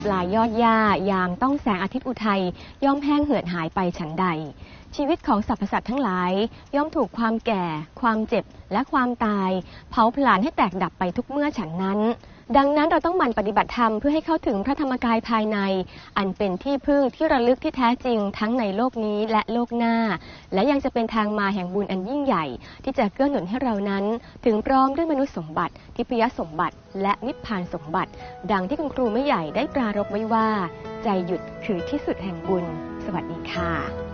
ปลายยอดหญ้ายามต้องแสงอาทิตย์อุทัยย่อมแห้งเหือดหายไปฉันใดชีวิตของสรรพสัตว์ทั้งหลายย่อมถูกความแก่ความเจ็บและความตายเผาผลาญให้แตกดับไปทุกเมื่อฉันนั้นดังนั้นเราต้องหมั่นปฏิบัติธรรมเพื่อให้เข้าถึงพระธรรมกายภายในอันเป็นที่พึ่งที่ระลึกที่แท้จริงทั้งในโลกนี้และโลกหน้าและยังจะเป็นทางมาแห่งบุญอันยิ่งใหญ่ที่จะเกื้อหนุนให้เรานั้นถึงพร้อมด้วยมนุษย์สมบัติทิพยสมบัติและนิพพานสมบัติดังที่คุณครูไม่ใหญ่ได้ปรารภไว้ว่าใจหยุดคือที่สุดแห่งบุญสวัสดีค่ะ